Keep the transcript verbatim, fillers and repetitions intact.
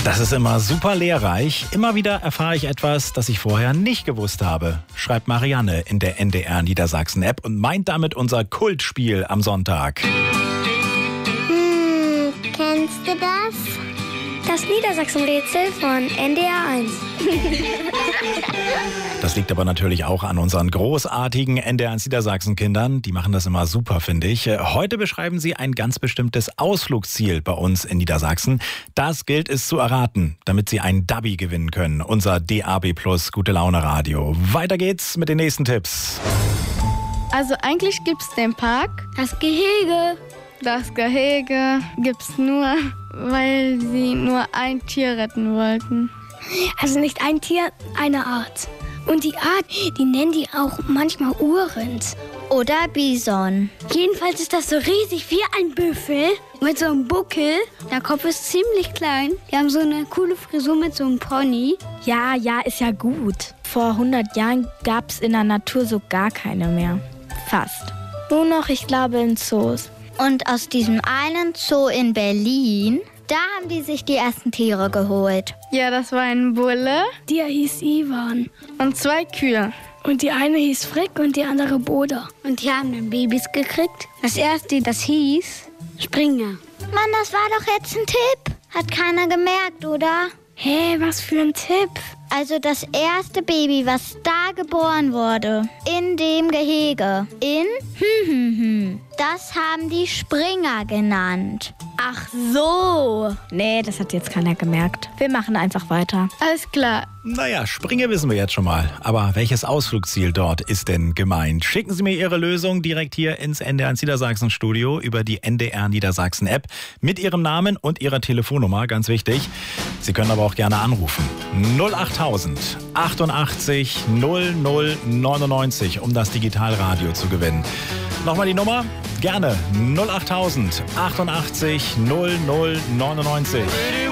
Das ist immer super lehrreich. Immer wieder erfahre ich etwas, das ich vorher nicht gewusst habe, schreibt Marianne in der N D R Niedersachsen-App und meint damit unser Kultspiel am Sonntag. Hm, kennst du das? Das Niedersachsen-Rätsel von N D R eins. Das liegt aber natürlich auch an unseren großartigen N D R eins Niedersachsen-Kindern. Die machen das immer super, finde ich. Heute beschreiben sie ein ganz bestimmtes Ausflugsziel bei uns in Niedersachsen. Das gilt es zu erraten, damit sie ein Dubby gewinnen können. Unser D A B Plus Gute Laune Radio. Weiter geht's mit den nächsten Tipps. Also eigentlich gibt's den Park. Das Gehege. Das Gehege gibt's nur, weil sie nur ein Tier retten wollten. Also nicht ein Tier, eine Art. Und die Art, die nennen die auch manchmal Urrind. Oder Bison. Jedenfalls ist das so riesig wie ein Büffel mit so einem Buckel. Der Kopf ist ziemlich klein. Die haben so eine coole Frisur mit so einem Pony. Ja, ja, ist ja gut. Vor hundert Jahren gab es in der Natur so gar keine mehr. Fast. Nur noch, ich glaube, in Zoos. Und aus diesem einen Zoo in Berlin, da haben die sich die ersten Tiere geholt. Ja, das war ein Bulle. Der hieß Ivan. Und zwei Kühe. Und die eine hieß Frick und die andere Boda. Und die haben dann Babys gekriegt. Das erste, das hieß Springer. Mann, das war doch jetzt ein Tipp. Hat keiner gemerkt, oder? Hä, hey, was für ein Tipp? Also das erste Baby, was da geboren wurde, in dem Gehege, in hm, hm, hm, das haben die Springer genannt. Ach so. Nee, das hat jetzt keiner gemerkt. Wir machen einfach weiter. Alles klar. Naja, Springe wissen wir jetzt schon mal. Aber welches Ausflugsziel dort ist denn gemeint? Schicken Sie mir Ihre Lösung direkt hier ins N D R eins Niedersachsen Studio über die N D R Niedersachsen App mit Ihrem Namen und Ihrer Telefonnummer, ganz wichtig. Sie können aber auch gerne anrufen. null achttausend achtundachtzig null null neunundneunzig, um das Digitalradio zu gewinnen. Nochmal die Nummer? Gerne null achttausend achtundachtzig null null neunundneunzig.